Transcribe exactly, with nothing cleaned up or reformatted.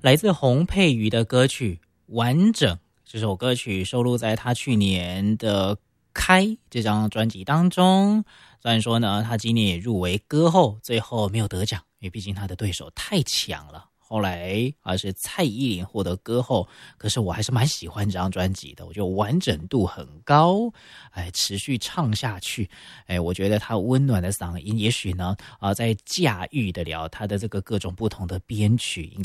来自洪佩瑜的歌曲《完整》，这首歌曲收录在他去年的《开》这张专辑当中。虽然说呢，他今年也入围歌后，最后没有得奖，因为毕竟他的对手太强了。后来啊是蔡依林获得歌后，可是我还是蛮喜欢这张专辑的，我觉得完整度很高，哎，持续唱下去，哎，我觉得他温暖的嗓音，也许呢啊在驾驭得了他的这个各种不同的编曲。